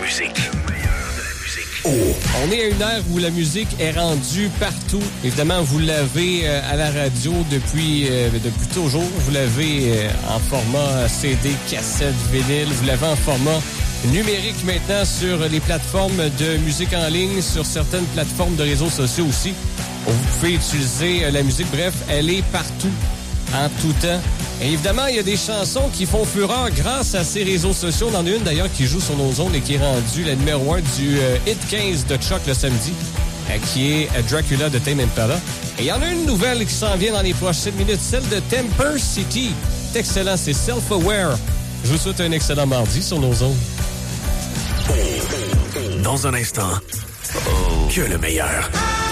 musique. On est à une ère où la musique est rendue partout. Évidemment, vous l'avez à la radio depuis toujours. Vous l'avez en format CD, cassette, vinyle. Vous l'avez en format numérique maintenant sur les plateformes de musique en ligne, sur certaines plateformes de réseaux sociaux aussi. Vous pouvez utiliser la musique. Bref, elle est partout, en tout temps. Et évidemment, il y a des chansons qui font fureur grâce à ces réseaux sociaux. On en a une d'ailleurs qui joue sur nos ondes et qui est rendue la numéro 1 du Hit 15 de Chuck le samedi, qui est Dracula de Tame Impala. Et il y en a une nouvelle qui s'en vient dans les prochaines minutes, celle de Temper City. C'est excellent, c'est Self-Aware. Je vous souhaite un excellent mardi sur nos ondes. Dans un instant, que le meilleur.